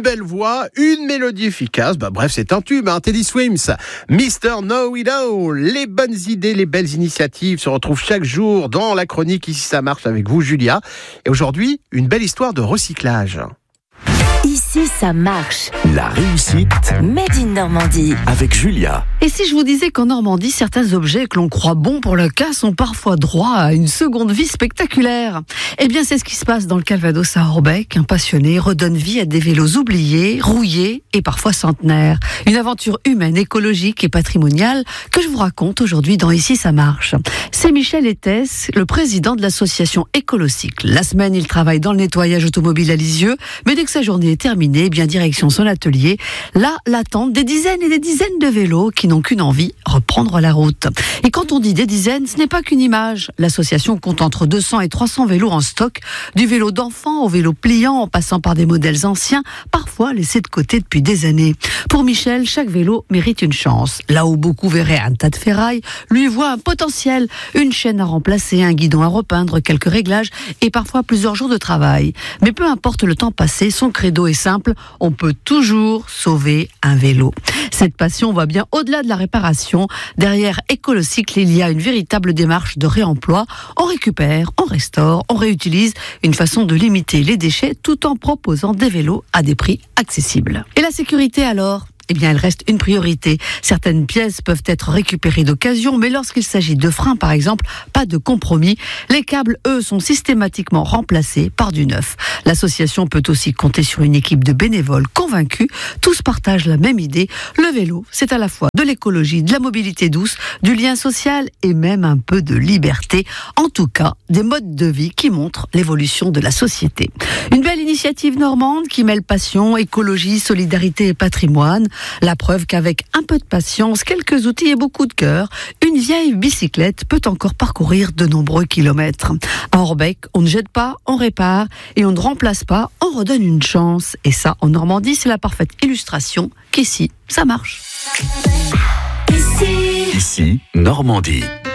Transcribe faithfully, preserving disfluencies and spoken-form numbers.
belle voix, une mélodie efficace. Bah, bref, c'est un tube, hein, Teddy Swims. mister Know It All. Les bonnes idées, les belles initiatives se retrouvent chaque jour dans la chronique Ici ça marche avec vous, Julia. Et aujourd'hui, une belle histoire de recyclage. Ici, ça marche. La réussite Made in Normandie. avec Julia. Et si je vous disais qu'en Normandie, certains objets que l'on croit bons pour le casse ont parfois droit à une seconde vie spectaculaire? Eh bien, c'est ce qui se passe dans le Calvados à Orbec. Un passionné redonne vie à des vélos oubliés, rouillés et parfois centenaires. Une aventure humaine, écologique et patrimoniale que je vous raconte aujourd'hui dans Ici ça marche. C'est Michel Etès, le président de l'association Écolocycle. La semaine, il travaille dans le nettoyage automobile à Lisieux, mais dès que sa journée est terminée, eh bien direction son atelier. Là, l'attendent des dizaines et des dizaines de vélos qui n'ont qu'une envie, reprendre la route. Et quand on dit des dizaines, ce n'est pas qu'une image. L'association compte entre deux cents et trois cents vélos en stock, du vélo d'enfant au vélo pliant, en passant par des modèles anciens, parfois laissés de côté depuis des années. Pour Michel, chaque vélo mérite une chance. Là où beaucoup verraient un tas de ferraille, lui voit un potentiel, une chaîne à remplacer, un guidon à repeindre, quelques réglages et parfois plusieurs jours de travail. Mais peu importe le temps passé, son credo est simple, on peut toujours sauver un vélo. Cette passion va bien au-delà de la réparation. Derrière Écolocycle, il y a une véritable démarche de réemploi. On récupère, on restaure, on réutilise, une façon de limiter les déchets tout en proposant des vélos à des prix accessibles. Et la sécurité alors ? Eh bien, elle reste une priorité. Certaines pièces peuvent être récupérées d'occasion, mais lorsqu'il s'agit de freins, par exemple, pas de compromis. Les câbles, eux, sont systématiquement remplacés par du neuf. L'association peut aussi compter sur une équipe de bénévoles convaincus. Tous partagent la même idée. Le vélo, c'est à la fois de l'écologie, de la mobilité douce, du lien social et même un peu de liberté. En tout cas, des modes de vie qui montrent l'évolution de la société. Une belle initiative normande qui mêle passion, écologie, solidarité et patrimoine. La preuve qu'avec un peu de patience, quelques outils et beaucoup de cœur, une vieille bicyclette peut encore parcourir de nombreux kilomètres. À Orbec, on ne jette pas, on répare, et on ne remplace pas, on redonne une chance. Et ça, en Normandie, c'est la parfaite illustration qu'ici, ça marche. Ici, Ici, Normandie.